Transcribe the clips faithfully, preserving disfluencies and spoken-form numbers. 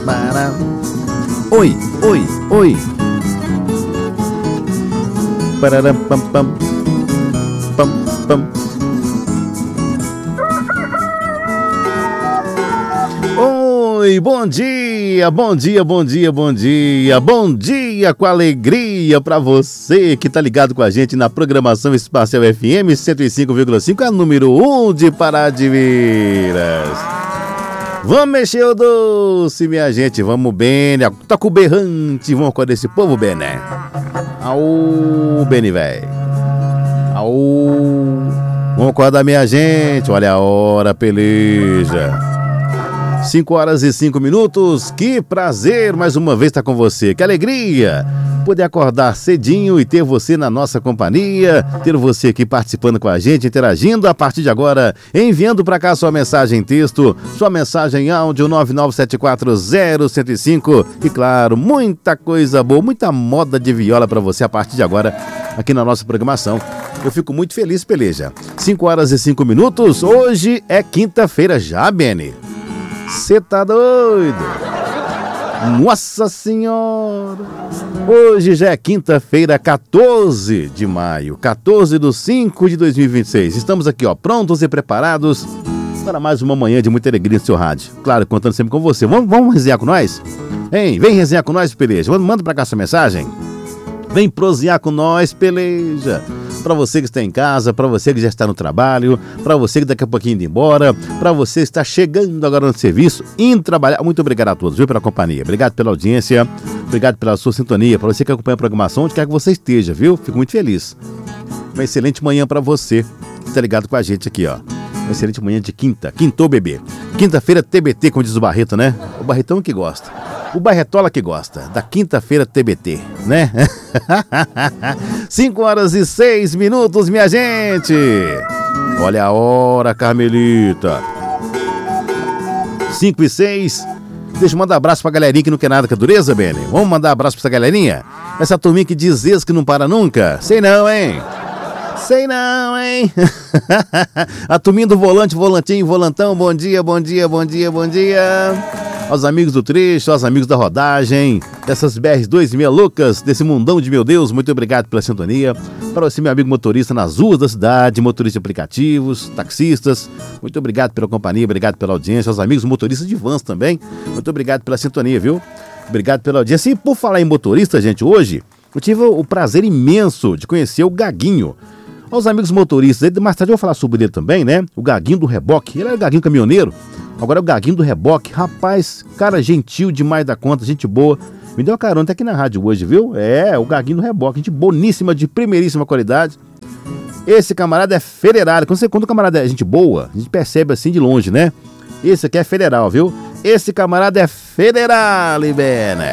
Oi, oi, oi. Pararam, pam, pam. Pam, pam. Oi, bom dia, bom dia, bom dia, bom dia, bom dia com alegria pra você que tá ligado com a gente na programação Espacial F M cento e cinco vírgula cinco, a número um de Pará de Minas. Vamos mexer o doce, minha gente, vamos bem, né? Toca o berrante, vamos acordar esse povo, bem, né? Aô, Beni, velho. Aô, vamos acordar, minha gente, olha a hora, peleja. cinco horas e cinco minutos, que prazer mais uma vez estar com você, que alegria poder acordar cedinho e ter você na nossa companhia, ter você aqui participando com a gente, interagindo a partir de agora, enviando para cá sua mensagem em texto, sua mensagem em áudio nove nove sete quatro zero um zero cinco e claro, muita coisa boa, muita moda de viola para você a partir de agora aqui na nossa programação. Eu fico muito feliz, peleja. cinco horas e cinco minutos, hoje é quinta-feira já, Beni. Cê tá doido? Nossa Senhora! Hoje já é quinta-feira, quatorze de maio, quatorze de cinco de dois mil e vinte e seis. Estamos aqui, ó, prontos e preparados para mais uma manhã de muita alegria no seu rádio. Claro, contando sempre com você. Vamos, vamos resenhar com nós? Hein? Vem resenhar com nós, peleja. Manda pra cá sua mensagem. Vem prosear com nós, peleja. Para você que está em casa, para você que já está no trabalho, para você que daqui a pouquinho indo embora, para você que está chegando agora no serviço, indo trabalhar. Muito obrigado a todos, viu, pela companhia. Obrigado pela audiência, obrigado pela sua sintonia, para você que acompanha a programação, onde quer que você esteja, viu? Fico muito feliz. Uma excelente manhã para você que está ligado com a gente aqui, ó. Uma excelente manhã de quinta, quintou, bebê. Quinta-feira T B T, como diz o Barreto, né? O Barretão que gosta. O Barretola que gosta, da quinta-feira T B T, né? cinco horas e seis minutos, minha gente. Olha a hora, Carmelita. cinco e seis. Deixa eu mandar um abraço pra galerinha que não quer nada com a dureza, Beni. Vamos mandar um abraço pra essa galerinha? Essa turminha que diz isso que não para nunca? Sei não, hein? Sei não, hein? A turminha do volante, volantinho, volantão. Bom dia, bom dia, bom dia, bom dia. Aos amigos do trecho, aos amigos da rodagem, dessas B R dois meia loucas, desse mundão de meu Deus, muito obrigado pela sintonia. Para você, meu amigo motorista nas ruas da cidade, motorista de aplicativos, taxistas, muito obrigado pela companhia, obrigado pela audiência. Aos amigos motoristas de vans também, muito obrigado pela sintonia, viu? Obrigado pela audiência. E por falar em motorista, gente, hoje eu tive o prazer imenso de conhecer o Gaguinho. Aos amigos motoristas, mais tarde eu vou falar sobre ele também, né? O Gaguinho do Reboque, ele era o Gaguinho caminhoneiro. Agora é o Gaguinho do Reboque. Rapaz, cara gentil demais da conta, gente boa. Me deu uma carona até aqui na rádio hoje, viu? É, o Gaguinho do Reboque, gente boníssima, de primeiríssima qualidade. Esse camarada é federal. Quando você conta o camarada é gente boa, a gente percebe assim de longe, né? Esse aqui é federal, viu? Esse camarada é federal, Bene.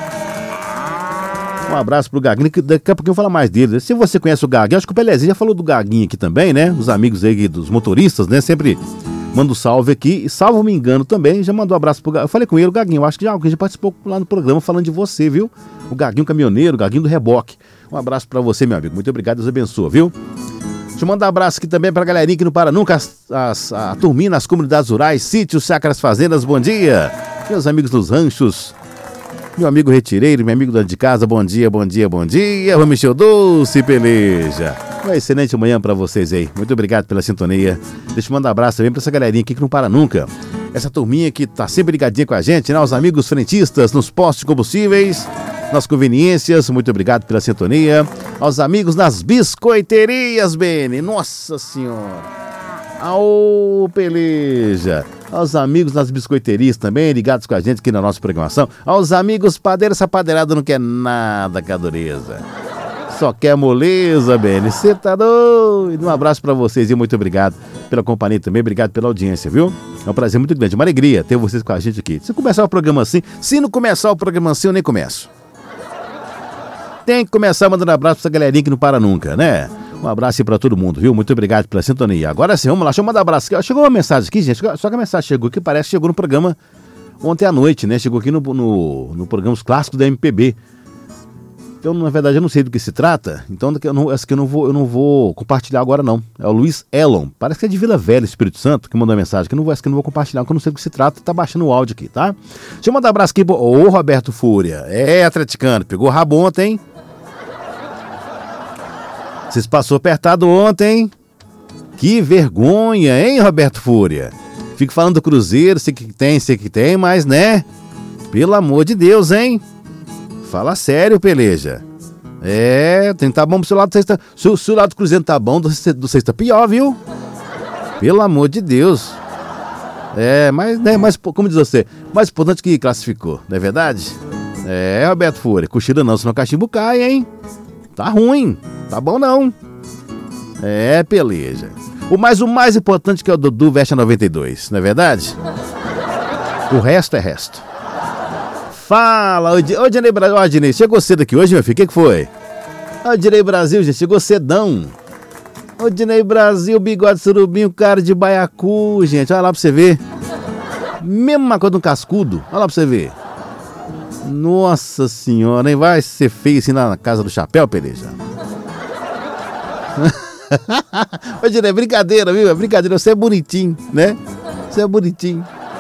Um abraço pro Gaguinho, que daqui a pouquinho eu vou falar mais dele. Se você conhece o Gaguinho, acho que o Pelezinho já falou do Gaguinho aqui também, né? Os amigos aí dos motoristas, né? Sempre manda um salve aqui. E salvo me engano também, já mandou um abraço pro Gaguinho. Eu falei com ele, o Gaguinho, eu acho que já, já participou lá no programa falando de você, viu? O Gaguinho caminhoneiro, o Gaguinho do Reboque. Um abraço pra você, meu amigo. Muito obrigado, Deus abençoe, viu? Deixa eu mandar um abraço aqui também pra galerinha que não para nunca, as, as, a turminha nas comunidades rurais, sítios, chácaras, fazendas, bom dia. Meus amigos dos ranchos, meu amigo retireiro, meu amigo de casa, bom dia, bom dia, bom dia. Vamos mexer o doce, peleja. Uma excelente manhã pra vocês aí. Muito obrigado pela sintonia. Deixa eu mandar um abraço também pra essa galerinha aqui que não para nunca. Essa turminha que tá sempre ligadinha com a gente, né? Os amigos frentistas nos postos de combustíveis, nas conveniências, muito obrigado pela sintonia. Aos amigos nas biscoiterias, Beni. Nossa Senhora. Aô, peleja. Aos amigos nas biscoiterias também, ligados com a gente aqui na nossa programação. Aos amigos padeiros, essa padeirada não quer nada com a dureza. Só quer moleza, Beni. Você tá doido? Um abraço pra vocês e muito obrigado pela companhia também. Obrigado pela audiência, viu? É um prazer muito grande, uma alegria ter vocês com a gente aqui. Se começar o programa assim, se não começar o programa assim, eu nem começo. Tem que começar mandando abraço pra essa galerinha que não para nunca, né? Um abraço aí pra todo mundo, viu? Muito obrigado pela sintonia. Agora sim, vamos lá, deixa eu mandar um abraço. Chegou uma mensagem aqui, gente, só que a mensagem chegou aqui, parece que chegou no programa ontem à noite, né? Chegou aqui no, no, no programa Os Clássicos da M P B. que eu, na verdade, eu não sei do que se trata, então eu não, essa que eu não vou, eu não vou compartilhar agora, não. É o Luiz Elon, parece que é de Vila Velha, Espírito Santo, que mandou uma mensagem, que eu não vou, essa que eu não vou compartilhar, porque eu não sei do que se trata, tá baixando o áudio aqui, tá? Deixa eu mandar um abraço aqui pro ô, Roberto Fúria. É, atleticano, pegou rabo ontem, hein? Vocês passou apertado ontem, que vergonha, hein, Roberto Fúria? Fico falando do Cruzeiro, sei que tem, sei que tem, mas, né? Pelo amor de Deus, hein? Fala sério, Peleja. É, tem que tá bom pro seu lado, do tá, se, se o lado do Cruzeiro tá bom, do vocês tá pior, viu? Pelo amor de Deus. É, mas, né, mas como diz você, mais importante que classificou, não é verdade? É, Roberto Fúria, cochila não, senão o cachimbo cai, hein? Tá ruim, tá bom não. É, Peleja. O mais, o mais importante que é o Dudu veste a noventa e dois, não é verdade? O resto é resto. Fala, ô Dinei Brasil, ó Dinei, chegou cedo aqui hoje, meu filho, o que que foi? Ô Dinei Brasil, gente, chegou cedão. Ô Dinei Brasil, bigode surubinho, cara de baiacu, gente, olha lá pra você ver. Mesma coisa de um cascudo, olha lá pra você ver. Nossa senhora, hein, vai ser feio assim na casa do chapéu, Peleja. Ô Dinei, é brincadeira, viu, é brincadeira, você é bonitinho, né? Você é bonitinho.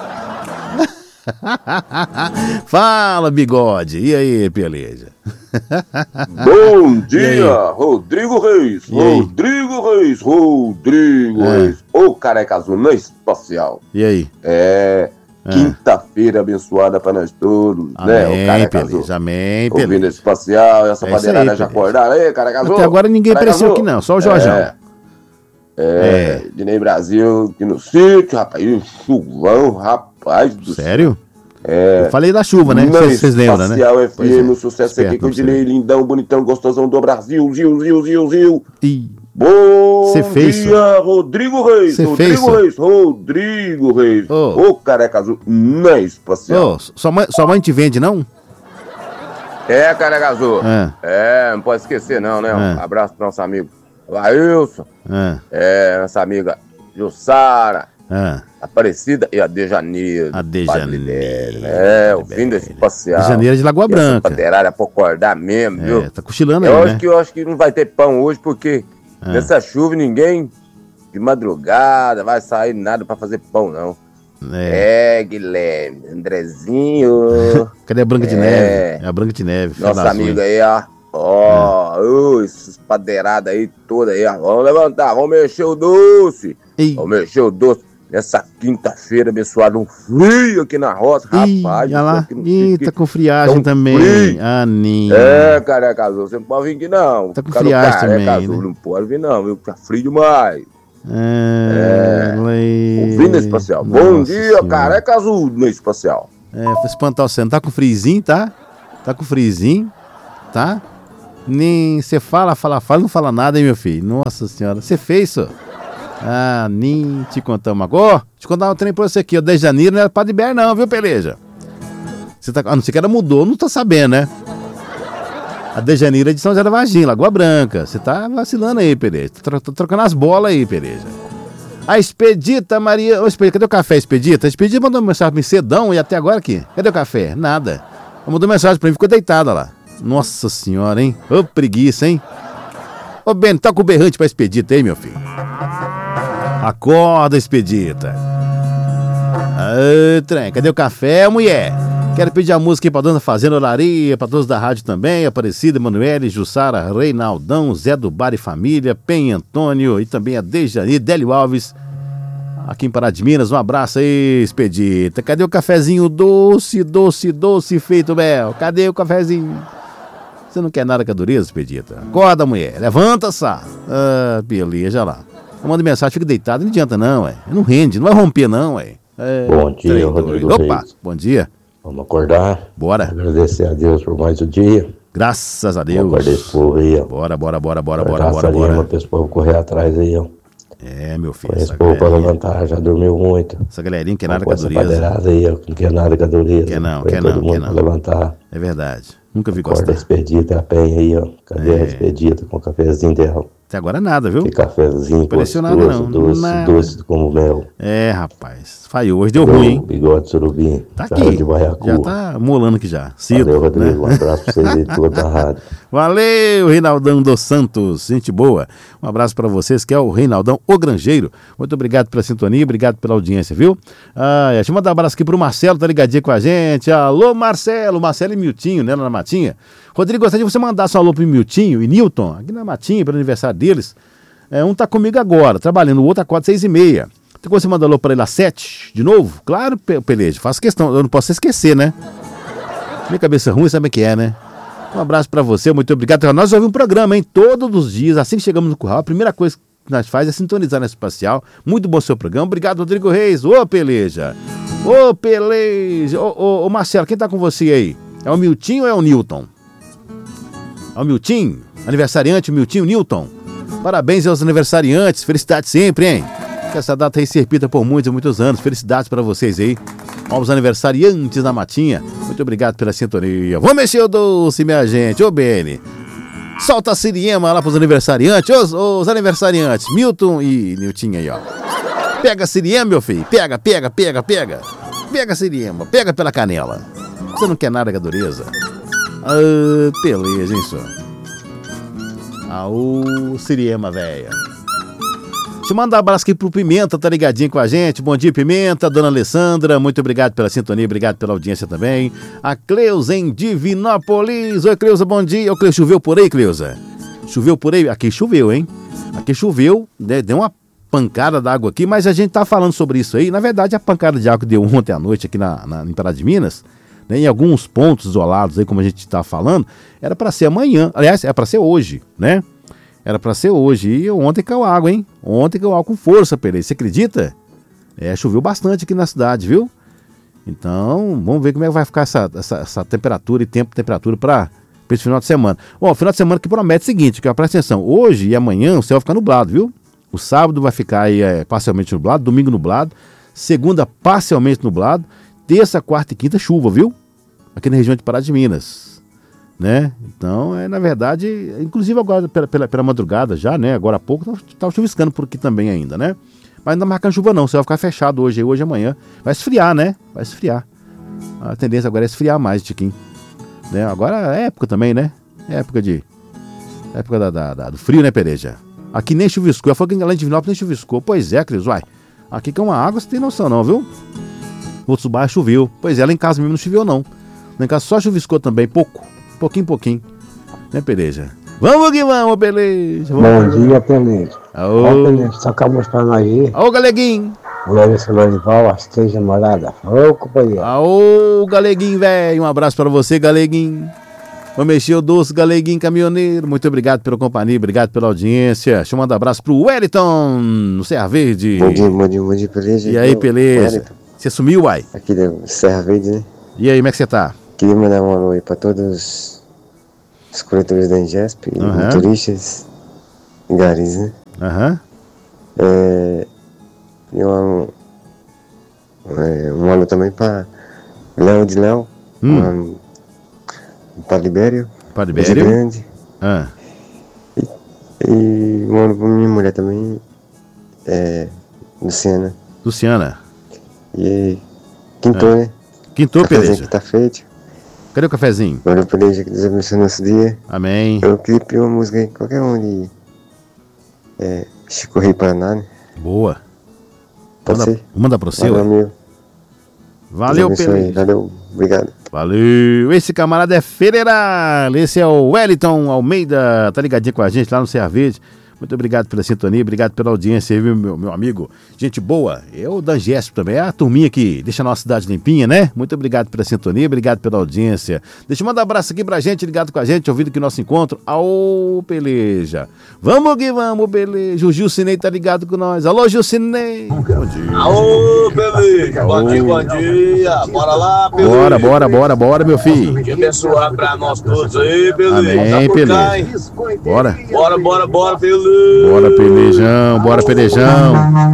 Fala, bigode. E aí, Peleja? Bom dia, Rodrigo Reis. Rodrigo Reis, Rodrigo é. Reis. Ô, careca azul na espacial. E aí? É, é. Quinta-feira abençoada pra nós todos, amém, né? O careca Peleja, azul. Amém, Peleja. Ouvindo espacial, essa é padeirada já acordaram. Aí, careca azul. Até agora ninguém apareceu aqui não, só o Jorjão. É. É, é. Dinei Brasil, aqui no sítio, rapaz, um chuvão, rapaz do sério? É, eu falei da chuva, né? Vocês lembram, né? Espacial F M, é. O sucesso esperto, aqui com o Dinei, lindão, bonitão, gostosão do Brasil, Zil, Zil, Zil, Zil. E... Bom Cê fez dia, isso? Rodrigo Reis, Cê Rodrigo fez Reis, Rodrigo Reis. Ô, oh. oh, careca azul, na espacial. Oh, sua, mãe, sua mãe te vende, não? É, careca azul. É, é não pode esquecer não, né? É. Um abraço pro nosso amigo Lailson. É. é, nossa amiga Jussara. É. Aparecida e a Dejaneiro. A Dejaneiro. É, o fim desse espacial. Dejaneiro de Lagoa Branca. Padeirada pra acordar mesmo, é, viu? Tá cochilando eu aí, acho né? que Eu acho que não vai ter pão hoje, porque é. Nessa chuva ninguém de madrugada vai sair nada pra fazer pão, não. É, é Guilherme, Andrezinho. Cadê a Branca de é. Neve? É a Branca de Neve. Nossa amiga aí, ó. Ó, oh, é. Esses padeiradas aí toda aí, ó. Vamos levantar, vamos mexer o doce. Ei. Vamos mexer o doce. Nessa quinta-feira, abençoado, um frio aqui na roça, Ih, rapaz. Olha lá, ih, tá com friagem também. Frio. Ah, nem. É, careca azul, você não pode vir aqui não. Tá com friagem também, azul, né? Não pode vir não, viu? Tá frio demais. É, é. Ouvindo esse espacial. Nossa Bom dia, senhora. Careca azul no espacial. É, pra espantar você, não tá com frizinho, tá? Tá com frizinho, tá? Nem você fala, fala, fala, não fala nada, hein, meu filho? Nossa senhora, você fez isso? Ah, nem te contamos agora. Te contar um trem pra você aqui, ó. dez de janeiro não era pra de Ber, não, viu, Peleja? Você tá, a não ser que ela mudou, não tá sabendo, né? A dez de janeiro é de São José da Varginha, Lagoa Branca. Você tá vacilando aí, Peleja. Tá trocando as bolas aí, Peleja. A Expedita Maria. Ô, Expedita, cadê o café, Expedita? A Expedita mandou uma mensagem pra mim cedão e até agora aqui. Cadê o café? Nada. Ela mandou mensagem pra mim, ficou deitada lá. Nossa senhora, hein? Ô, preguiça, hein? Ô, Ben, toca o berrante pra Expedita aí, meu filho. Acorda, Expedita. Ô, trem, cadê o café, mulher? Quero pedir a música aí pra dona Fazenda Olaria, pra todos da rádio também, Aparecida, Emanuele, Jussara, Reinaldão, Zé do Bar e Família, Penha Antônio e também a Dejani, Délio Alves, aqui em Pará de Minas. Um abraço aí, Expedita. Cadê o cafezinho doce, doce, doce feito, Bel? Cadê o cafezinho? Você não quer nada com a dureza, Expedita? Acorda, mulher, levanta, sá. Ah, beleza, lá. Eu mando mensagem, fica deitado, não adianta não, ué. Não rende, não vai romper não, ué. É, bom dia, Rodrigo Opa, Reis. Bom dia. Vamos acordar. Bora. Agradecer a Deus por mais um dia. Graças a Deus. Vamos acordar esse povo aí, ó. Bora, bora, bora, bora, bora, bora, bora, bora. Para esse povo correr atrás aí, ó. É, meu filho. Esse povo para levantar, já dormiu muito. Essa galerinha não quer nada com a dureza. Padeirada aí, ó. Não quer nada com a dureza. Quer não, Põe quer todo não, mundo quer não. levantar. É verdade. Nunca vi Acorda gostar. a Expedita, a penha aí, ó. Cadê É. a Expedita com o cafezinho dela? Até agora nada, viu? Que cafezinho Pressionado gostoso, não. doce, Nada. doce como mel. É, rapaz. Falhou. Hoje deu ruim, hein? Bigode surubim. Tá cara aqui. de baiacu. Já tá molando aqui já. Cedo, Valeu, Rodrigo. né? Um abraço pra vocês aí, toda a rádio. Valeu, Reinaldão dos Santos. Gente boa. Um abraço pra vocês, que é o Reinaldão, o Granjeiro. Muito obrigado pela sintonia, obrigado pela audiência, viu? Ah, deixa eu mandar um abraço aqui pro Marcelo, tá ligadinho com a gente. Alô, Marcelo. Marcelo e Miltinho, né, lá na Matinha. Rodrigo, gostaria de você mandar só um alô pro Miltinho e Newton, aqui na Matinha, pelo aniversário deles. É, um tá comigo agora, trabalhando, o outro acorda seis e meia. Então você manda alô pra ele às sete, de novo? Claro, Peleja, faço questão, eu não posso esquecer, né? Minha cabeça ruim, sabe o que é, né? Um abraço pra você, muito obrigado. Nós ouvimos um programa, hein? Todos os dias, assim que chegamos no curral, a primeira coisa que nós faz é sintonizar na Espacial. Muito bom seu programa, obrigado, Rodrigo Reis. Ô, Peleja! Ô, Peleja! Ô, ô, ô, Marcelo, quem tá com você aí? É o Miltinho ou é o Newton? É o Miltinho? Aniversariante, o Miltinho, Newton? Parabéns aos aniversariantes, felicidades sempre, hein? Que essa data aí se repita por muitos e muitos anos. Felicidades para vocês aí, aos aniversariantes da Matinha. Muito obrigado pela sintonia. Vamos mexer o doce, minha gente. Ô, Beni, solta a Siriema lá pros aniversariantes. Os, os aniversariantes, Milton e Niltinho aí, ó. Pega a Siriema, meu filho. Pega, pega, pega, pega. Pega a Siriema, pega pela canela. Você não quer nada com a dureza? Ah, beleza, hein, senhor? Aô, Siriema, véia. Deixa eu mandar um abraço aqui pro Pimenta, tá ligadinho com a gente. Bom dia, Pimenta. Dona Alessandra, muito obrigado pela sintonia, obrigado pela audiência também. A Cleusa em Divinópolis. Oi, Cleusa, bom dia. Ô, Cleusa, choveu por aí, Cleusa? Choveu por aí? Aqui choveu, hein? Aqui choveu, né? Deu uma pancada d'água aqui, mas a gente tá falando sobre isso aí. Na verdade, a pancada de água que deu ontem à noite aqui na, na, em Pará de Minas, né, em alguns pontos isolados aí, como a gente tá falando, era para ser amanhã. Aliás, é para ser hoje, né? Era para ser hoje. E ontem caiu água, hein? Ontem caiu água com força, Pelé. Você acredita? É, choveu bastante aqui na cidade, viu? Então, vamos ver como é que vai ficar essa, essa, essa temperatura e tempo temperatura para esse final de semana. Ó, o final de semana que promete o seguinte, que ó, presta atenção, hoje e amanhã o céu vai ficar nublado, viu? O sábado vai ficar aí é, parcialmente nublado, domingo nublado, segunda parcialmente nublado, terça, quarta e quinta chuva, viu? Aqui na região de Pará de Minas, né? Então, é na verdade, inclusive agora pela, pela, pela madrugada já, né? Agora há pouco estava tá, tá chuviscando por aqui também ainda, né? Mas não marcando chuva não, o céu vai ficar fechado hoje, hoje e amanhã. Vai esfriar, né? Vai esfriar. A tendência agora é esfriar mais, Tiquinho. Né? Agora é época também, né? É época de... época da, da, da, do frio, né, Pereja? Aqui nem chuviscou. Eu falei que além de Divinópolis nem chuviscou. Pois é, Cris, uai. Aqui que é uma água, você tem noção não, viu? Outros bairros choveu. Pois é, lá em casa mesmo não choveu não. Lá em casa só chuviscou também, pouco. Pouquinho, pouquinho. Né, Pereja? Vamos que vamos, Peleja. Bom dia, Peleja. Aô. Ó, Peleja, toca a música pra nós aí. Aô, Galeguinho. Larissa Lorival, as três namoradas. Ô, companheiro. Aô, Galeguinho, velho. Um abraço pra você, Galeguinho. Vou mexer o doce, Galeguinho Caminhoneiro. Muito obrigado pela companhia, obrigado pela audiência. Deixa eu mandar um abraço pro Wellington, no Serra Verde. Bom dia, bom dia, bom dia, Peleja. E aí, Peleja? Você sumiu, uai? Aqui do Serra Verde, né? E aí, como é que você tá? Queria mandar um alô aí pra todos os coletores da Ingesp, e Uhum. motoristas e garis, né? Aham. Uhum. É, e um, é, um alô também pra Léo de Léo, Hum. um, pra Libério, Para de Libério? Grande, Ah. e um alô pra minha mulher também, é, Luciana. Luciana. E quintou, É. né? Quintou, Cafézinho Peleja. que tá feito. Cadê o cafezinho? Valeu, Peleja, que Deus abençoe nosso dia. Amém. Eu queria pedir uma música aí, qualquer um de é, Chico Rei Paraná, né? Boa. Pode Manda, ser? manda pro seu. Valeu, ué. amigo. Valeu, Deus abençoe. Peleja. Valeu, obrigado. Valeu. Esse camarada é federal. Esse é o Wellington Almeida. Tá ligadinho com a gente lá no Serra Verde. Muito obrigado pela sintonia, obrigado pela audiência, viu, meu, meu amigo? Gente boa, é o da Angesp também, é a turminha que deixa a nossa cidade limpinha, né? Muito obrigado pela sintonia, obrigado pela audiência. Deixa eu mandar um abraço aqui pra gente, ligado com a gente, ouvindo aqui nosso encontro. Aô, Peleja. Vamos que vamos, Peleja. O Gilcinei tá ligado com nós. Alô, Gilcinei. Bom dia. Aô, Peleja. Bom dia, bom dia. Bora lá, Peleja. Bora, bora, bora, bora, meu filho. Que abençoar pra nós todos aí, Peleja. Amém, Tá por cá, hein? Peleja. Bora. Bora, bora, bora, Peleja. Bora, Pelejão, bora, Pelejão.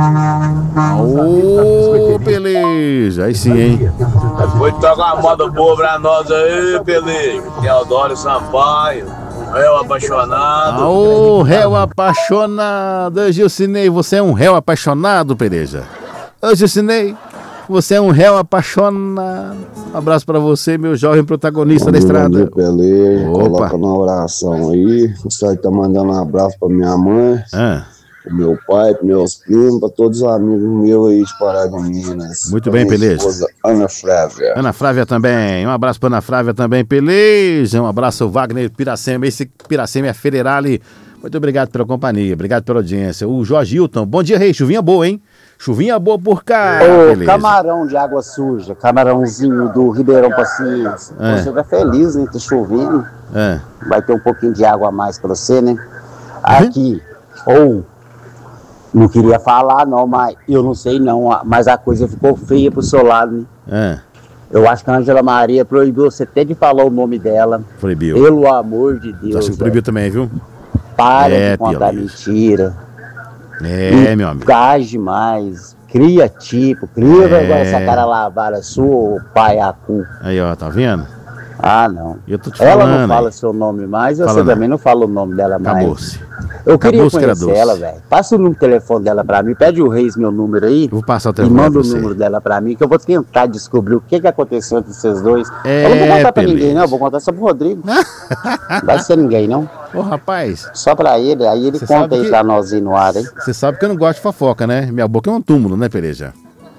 Ô, Peleja, aí sim, hein? Depois toca uma moda boa pra nós aí, Peleja. Teodoro Sampaio. réu apaixonado. Ô, réu apaixonado. Ô, Gilcinei, você é um réu apaixonado, Pereja. Ô, Gilcinei, você é um réu apaixonado. Um abraço pra você, meu jovem protagonista da estrada. Peleja, coloca na oração aí. O senhor tá mandando um abraço pra minha mãe. Ah. Pro meu pai, pros meus primos, pra todos os amigos meus aí de Pará de Minas. Muito bem, Peleja. Ana Flávia. Ana Flávia também. Um abraço pra Ana Flávia também, Peleja. Um abraço ao Wagner Piracema. Esse Piracema é Federale. Muito obrigado pela companhia, obrigado pela audiência. O Jorge Hilton. Bom dia, Rei. Chuvinha boa, hein? Chuvinha boa por cá. Ô, Peleja. camarão de água suja, camarãozinho do Ribeirão Paciência. É. Você vai feliz, né? Tá chovendo. É. Vai ter um pouquinho de água a mais pra você, né? Aqui. Ou. Não queria falar, não, mas eu não sei, não. Mas a coisa ficou feia pro seu lado, né? É. Eu acho que a Ângela Maria proibiu você até de falar o nome dela. Proibiu. Pelo amor de Deus. Acho que proibiu é. também, viu? Para é, de contar Pio mentira. É, meu amigo. Age mais. Cria tipo. Cria É. agora essa cara lavada sua, ô paiacu. Aí, ó, tá vendo? Ah, não. Eu tô te Ela falando, não fala aí. seu nome mais, Fala você não. também não fala o nome dela mais. Acabou-se. Eu queria Acabou-se que era conhecer doce. ela, velho. Passa o número do telefone dela pra mim, pede o Reis meu número aí. Eu vou passar o E telefone manda pra o você. número dela pra mim, que eu vou tentar descobrir o que, que aconteceu entre vocês dois. É, eu não vou contar pra Peleja. ninguém, não. Eu vou contar só pro Rodrigo. Não vai ser ninguém, não. Ô, rapaz, Só pra ele. Aí ele Você conta sabe aí que- pra nós aí no ar, hein? você sabe que eu não gosto de fofoca, né? Minha boca é um túmulo, né, Pereja?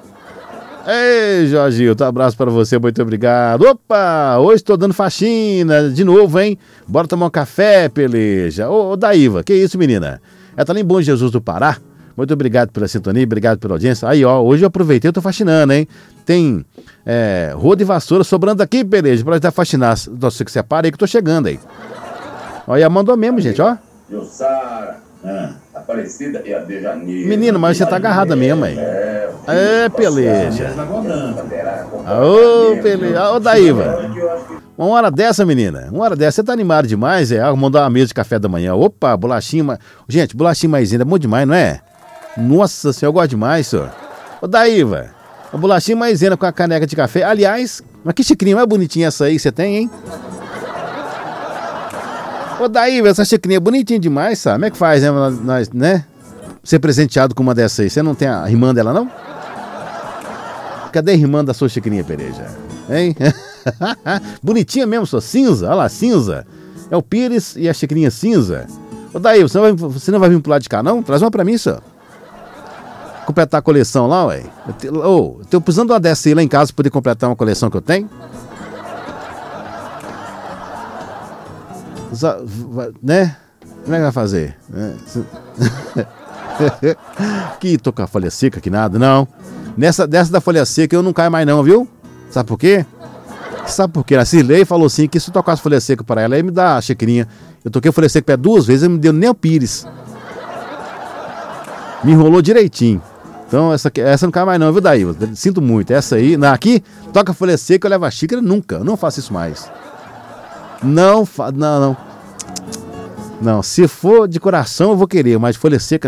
Ei, Jorgilton, um abraço pra você, muito obrigado. Opa, hoje tô dando faxina de novo, hein? Bora tomar um café, Peleja. Ô, ô Daíva, que isso, menina? Ela tá lá em Bom Jesus do Pará. Muito obrigado pela sintonia, obrigado pela audiência. Aí, ó, hoje eu aproveitei, eu tô faxinando, hein? Tem é, roda e vassoura sobrando aqui, Peleja, pra ajudar a faxinar. Você que separa aí que eu tô chegando aí. Olha, mandou mesmo, gente, ó. Jussara, Aparecida e a Dejanira. Menino, mas você tá agarrada mesmo, aí. É, É, Peleja. Ô, Peleja. Ô, Daíva. Uma hora dessa, menina. Uma hora dessa. Você tá animado demais, é? Ah, mandar uma mesa de café da manhã. Opa, bolachinha. ma- Gente, bolachinha maisena é bom demais, não é? Nossa senhora, eu gosto demais, senhor. Ô, Daíva. A bolachinha maisena com a caneca de café. Aliás, mas que xicrinha mais bonitinha essa aí que você tem, hein? Ô, Daíva, essa xicrinha é bonitinha demais, sabe? Como é que faz, né? Nós, né? Ser presenteado com uma dessas aí. Você não tem a irmã dela, não? Cadê a irmã da sua xicrinha, Pereja? Hein? Bonitinha mesmo, sua cinza. Olha lá, cinza. É o Pires e a xicrinha cinza. Ô, Daí, você não, vai, você não vai vir pro lado de cá, não? Traz uma pra mim, senhor. Completar a coleção lá, ué. Eu te- Ô, eu tô precisando de uma dessa aí lá em casa pra poder completar uma coleção que eu tenho. Za- va- Né? Como é que vai fazer? É, se- que tô com a folha seca, que nada, não. Nessa, dessa da folha seca eu não caio mais não, viu? Sabe por quê? Sabe por quê? A Cirlei falou assim que se eu tocasse folha seca para ela, aí me dá a xicrinha. Eu toquei folha seca para ela duas vezes, ele me deu nem o pires. Me enrolou direitinho. Então essa, aqui- essa não cai mais não, viu, Daí? Sinto muito. Essa aí, na, aqui, toca folha seca, eu levo a xícara, nunca. Eu não faço isso mais. Não, fa não, não. Não, se for de coração eu vou querer, mas folha seca